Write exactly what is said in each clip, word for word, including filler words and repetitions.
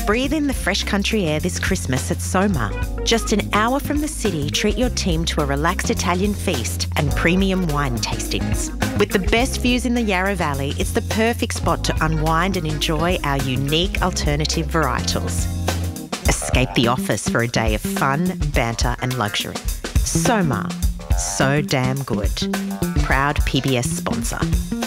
Breathe in the fresh country air this Christmas at Soma. Just an hour from the city, treat your team to a relaxed Italian feast and premium wine tastings. With the best views in the Yarra Valley, it's the perfect spot to unwind and enjoy our unique alternative varietals. Escape the office for a day of fun, banter and luxury. Soma. So damn good. Proud P B S sponsor.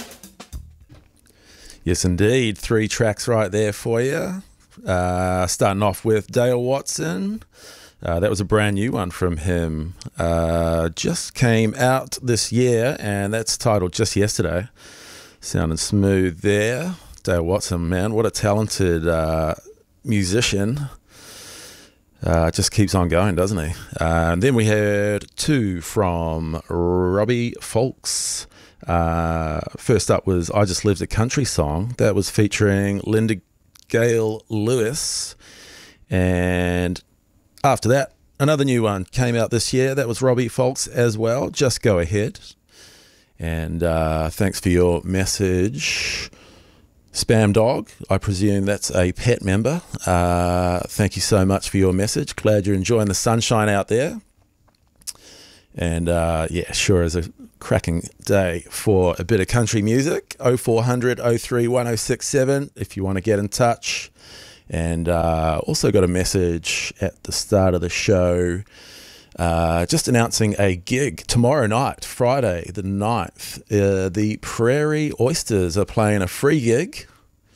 Yes, indeed. Three tracks right there for you. Uh, starting off with Dale Watson. Uh, that was a brand new one from him. Uh, just came out this year, and that's titled Just Yesterday. Sounding smooth there. Dale Watson, man, what a talented uh, musician. Uh, just keeps on going, doesn't he? Uh, and then we had two from Robbie Folks. Uh, first up was I Just Lived a Country Song. That was featuring Linda Gale Lewis. And after that, another new one came out this year. That was Robbie Folks as well. Just Go Ahead. And uh, thanks for your message, Spam Dog. I presume that's a pet member. Uh, thank you so much for your message. Glad you're enjoying the sunshine out there. And uh, yeah, sure is a cracking day for a bit of country music. oh four hundred, oh three, one oh six seven if you want to get in touch. And uh, also got a message at the start of the show uh, just announcing a gig tomorrow night, Friday the ninth. Uh, the Prairie Oysters are playing a free gig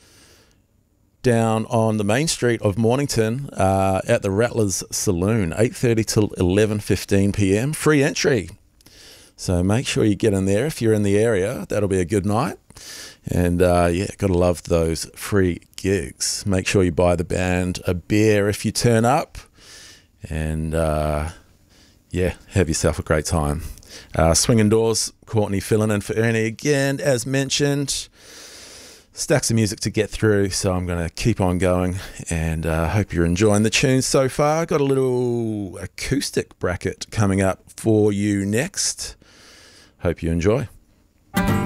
down on the main street of Mornington uh, at the Rattlers Saloon, eight thirty till eleven fifteen p.m. Free entry. So make sure you get in there if you're in the area. That'll be a good night. And uh, yeah, gotta love those free gigs. Make sure you buy the band a beer if you turn up. And uh, yeah, have yourself a great time. Uh, Swinging Doors, Courtney filling in for Ernie again, as mentioned. Stacks of music to get through, so I'm going to keep on going, and I uh, hope you're enjoying the tunes so far. Got a little acoustic bracket coming up for you next. Hope you enjoy.